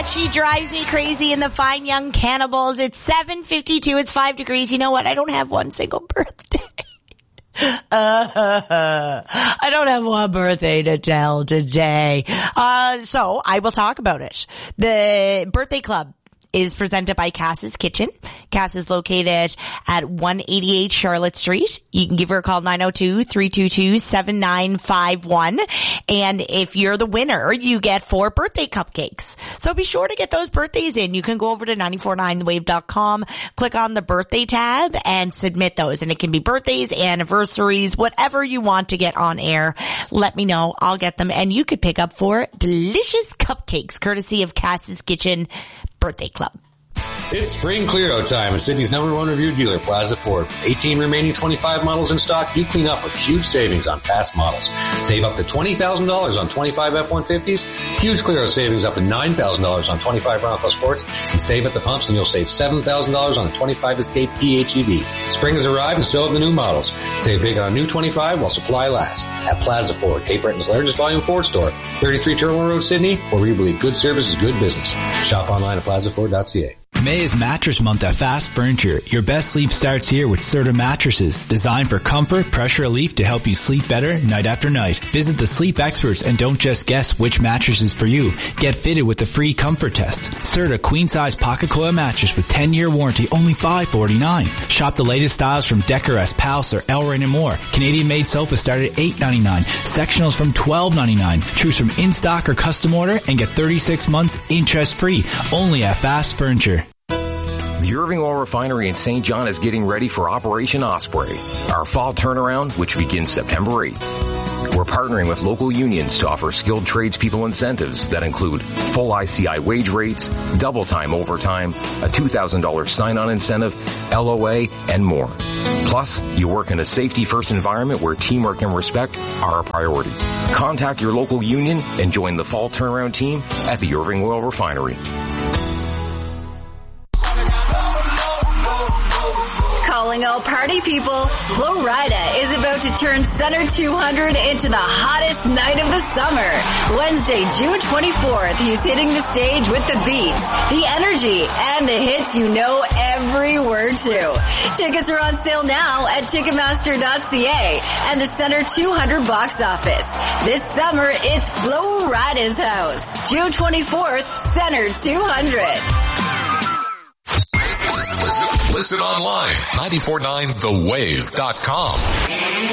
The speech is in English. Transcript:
that she drives me crazy in the Fine Young Cannibals. It's 7:52. It's 5 degrees. You know what? I don't have one single birthday. I don't have one birthday to tell today. So I will talk about it. The birthday club is presented by Cass's Kitchen. Cass is located at 188 Charlotte Street. You can give her a call, 902-322-7951. And if you're the winner, you get 4 birthday cupcakes. So be sure to get those birthdays in. You can go over to 949thewave.com, click on the birthday tab and submit those. And it can be birthdays, anniversaries, whatever you want to get on air. Let me know. I'll get them. And you could pick up 4 delicious cupcakes courtesy of Cass's Kitchen Birthday Club. It's spring clear-out time at Sydney's #1 review dealer, Plaza Ford. 18 remaining 25 models in stock. You clean up with huge savings on past models. Save up to $20,000 on 25 F-150s. Huge clear-out savings up to $9,000 on 25 Bronco Sports. And save at the pumps and you'll save $7,000 on a 25 Escape PHEV. Spring has arrived and so have the new models. Save big on a new 25 while supply lasts. At Plaza Ford, Cape Breton's largest volume Ford store. 33 Terminal Road, Sydney, where we believe good service is good business. Shop online at plazaford.ca. May is Mattress Month at Fast Furniture. Your best sleep starts here with Serta mattresses, designed for comfort, pressure relief to help you sleep better night after night. Visit the sleep experts and don't just guess which mattress is for you. Get fitted with the free comfort test. Serta queen size pocket coil mattress with 10-year warranty, only $549. Shop the latest styles from Decoress, Palace, or Elrain and more. Canadian made sofas start at $8.99. Sectionals from $12.99. Choose from in stock or custom order and get 36 months interest free. Only at Fast Furniture. The Irving Oil Refinery in St. John is getting ready for Operation Osprey, our fall turnaround, which begins September 8th. We're partnering with local unions to offer skilled tradespeople incentives that include full ICI wage rates, double time overtime, a $2,000 sign-on incentive, LOA, and more. Plus, you work in a safety-first environment where teamwork and respect are a priority. Contact your local union and join the fall turnaround team at the Irving Oil Refinery. Calling all party people, Flo Rida is about to turn Center 200 into the hottest night of the summer. Wednesday, June 24th, he's hitting the stage with the beats, the energy, and the hits you know every word to. Tickets are on sale now at Ticketmaster.ca and the Center 200 box office. This summer, it's Flo Rida's house. June 24th, Center 200. Listen online, 949thewave.com.